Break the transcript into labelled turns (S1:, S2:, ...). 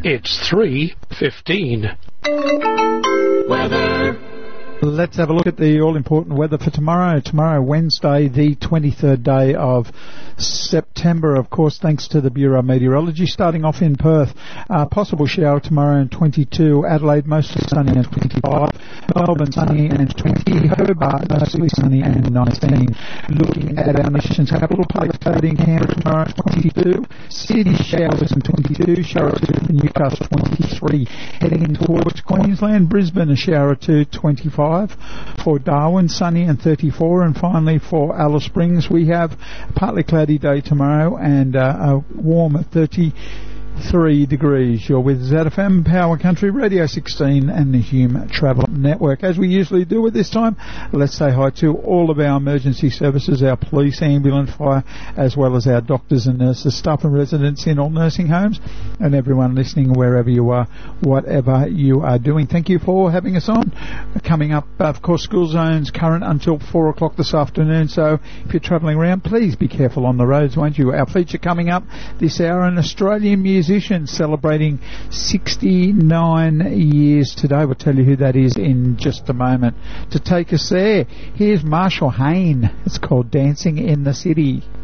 S1: It's 3:15.
S2: Weather.
S3: Let's have a look at the all-important weather for tomorrow. Tomorrow, Wednesday, the 23rd day of September, of course, thanks to the Bureau of Meteorology. Starting off in Perth, possible shower tomorrow and 22. Adelaide, mostly sunny and 25. Melbourne, sunny and 20. Hobart, mostly sunny and 19. Looking at our nation's capital, Public Clothing, Canberra tomorrow, 22. Sydney, showers and 22. Shower or two for Newcastle, 23. Heading towards Queensland, Brisbane, a shower or two, 25. For Darwin, sunny and 34. And finally for Alice Springs, we have a partly cloudy day tomorrow and a warm 33 degrees. You're with ZFM Power Country Radio 16 and the Hume Travel Network. As we usually do at this time, let's say hi to all of our emergency services, our police, ambulance, fire, as well as our doctors and nurses, staff and residents in all nursing homes, and everyone listening wherever you are, whatever you are doing. Thank you for having us on. Coming up, of course, school zones current until 4 o'clock this afternoon, so if you're travelling around, please be careful on the roads, won't you? Our feature coming up this hour, an Australian musician celebrating 69 years today. We'll tell you who that is in just a moment. To take us there, here's Marshall Hayne. It's called Dancing in the City.